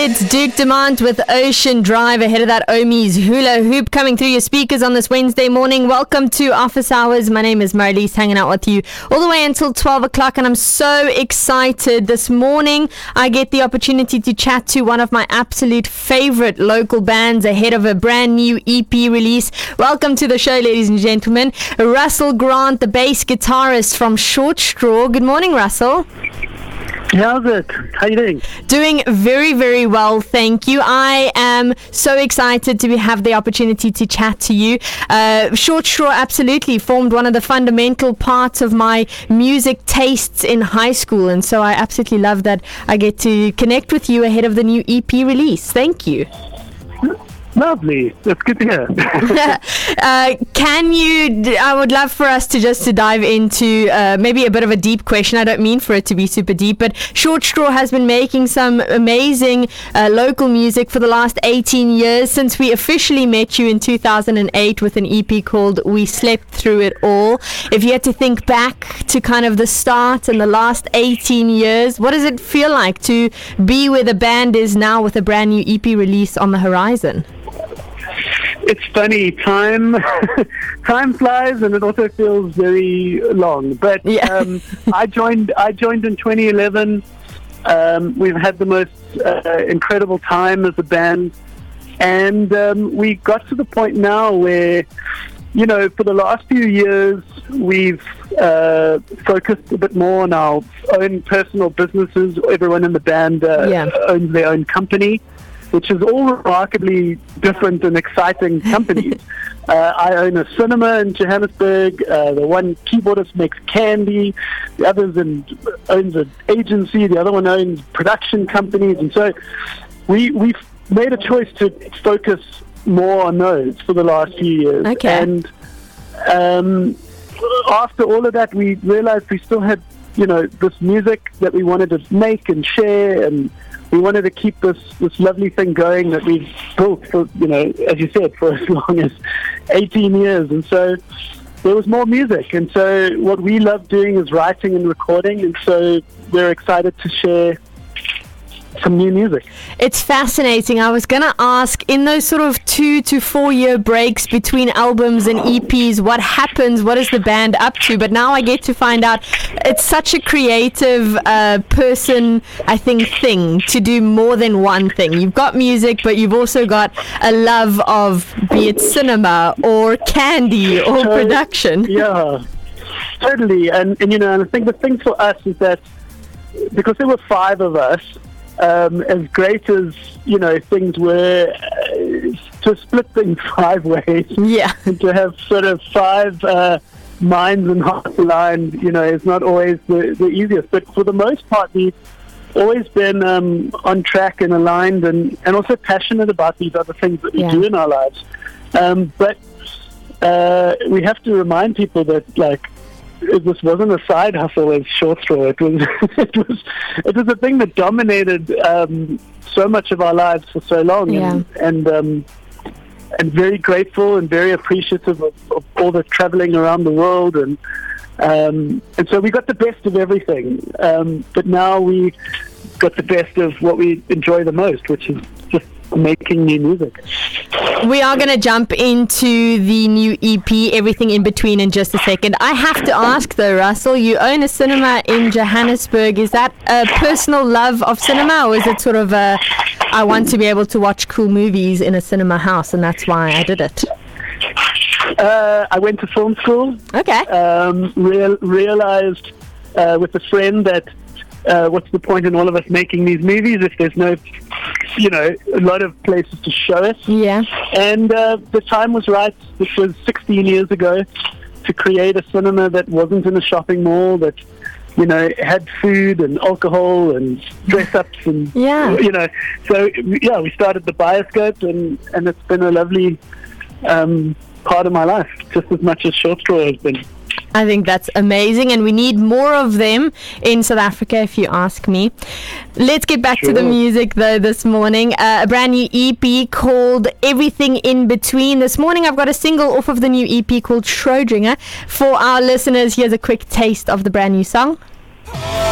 It's Duke Dumont with Ocean Drive. Ahead of that, Omi's Hula Hoop coming through your speakers on this Wednesday morning. Welcome to Office Hours. My name is Marlies, hanging out with you all the way until 12 o'clock, and I'm so excited. This morning, I get the opportunity to chat to one of my absolute favorite local bands ahead of a brand new EP release. Welcome to the show, ladies and gentlemen. Russell Grant, the bass guitarist from Short Straw. Good morning, Russell. How's it? How you doing? Doing very, very well, thank you. I am so excited to have the opportunity to chat to you. Short Straw absolutely formed one of the fundamental parts of my music tastes in high school, and so I absolutely love that I get to connect with you ahead of the new EP release. Thank you. Lovely. That's good to hear. I would love for us to dive into maybe a bit of a deep question. I don't mean for it to be super deep, but Short Straw has been making some amazing local music for the last 18 years, since we officially met you in 2008 with an EP called We Slept Through It All. If you had to think back to kind of the start and the last 18 years, what does it feel like to be where the band is now with a brand new EP release on the horizon? It's funny, time flies, and it also feels very long. But yeah. I joined in 2011. We've had the most incredible time as a band, and we got to the point now where, you know, for the last few years, we've focused a bit more on our own personal businesses. Everyone in the band owns their own company, which is all remarkably different and exciting companies. I own a cinema in Johannesburg. The one keyboardist makes candy. The other owns an agency. The other one owns production companies. And so we've made a choice to focus more on those for the last few years. Okay. And after all of that, we realized we still had, you know, this music that we wanted to make and share, and we wanted to keep this lovely thing going that we've built for, you know, as you said, for as long as 18 years. And so there was more music. And so what we love doing is writing and recording. And so we're excited to share some new music. It's fascinating. I was going to ask, in those sort of 2 to 4 year breaks between albums and EPs, what happens? What is the band up to? But now I get to find out it's such a creative person, I think, thing to do more than one thing. You've got music, but you've also got a love of, be it cinema or candy or production. Yeah, totally. And you know, and I think the thing for us is that because there were 5 of us, as great as, you know, things were, to split things 5 ways, and to have sort of 5 minds and hearts aligned, you know, is not always the easiest. But for the most part, we've always been on track and aligned, and also passionate about these other things that we do in our lives. But we have to remind people that, like, this wasn't a side hustle as Short Straw. It was a thing that dominated so much of our lives for so long, and very grateful and very appreciative of all the traveling around the world, and so we got the best of everything. But now we got the best of what we enjoy the most, which is just making new music. We are going to jump into the new EP, Everything in Between, in just a second. I have to ask though, Russell, you own a cinema in Johannesburg. Is that a personal love of cinema, or is it sort of a, I want to be able to watch cool movies in a cinema house and that's why I did it? I went to film school. Okay. Realized with a friend that what's the point in all of us making these movies if there's no, you know, a lot of places to show it. Yeah. And the time was right, which was 16 years ago, to create a cinema that wasn't in a shopping mall, that, you know, had food and alcohol and dress-ups and, you know. So, yeah, we started the Bioscope, and it's been a lovely part of my life, just as much as Short Straw has been. I think that's amazing, and we need more of them in South Africa, if you ask me. Let's get back to the music, though, this morning. A brand new EP called Everything in Between. This morning, I've got a single off of the new EP called Schrödinger. For our listeners, here's a quick taste of the brand new song.